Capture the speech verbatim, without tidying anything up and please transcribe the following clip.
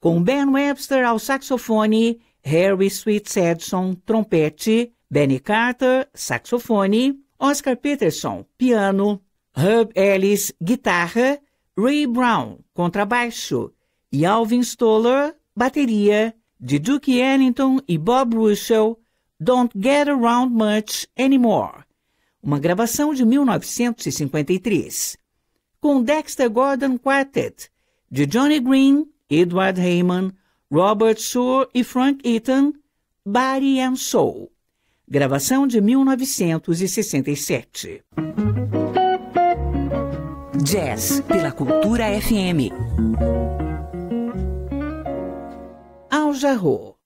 com Ben Webster ao saxofone, Harry Sweet Edson, trompete, Benny Carter, saxofone, Oscar Peterson, piano, Herb Ellis, guitarra, Ray Brown, contrabaixo e Alvin Stoller, bateria, de Duke Ellington e Bob Russell, Don't Get Around Much Anymore, uma gravação de mil novecentos e cinquenta e três, com Dexter Gordon Quartet, de Johnny Green, Edward Heyman, Robert Suhr e Frank Eaton, Body and Soul, gravação de mil novecentos e sessenta e sete. Jazz pela Cultura F M. Al Jarreau.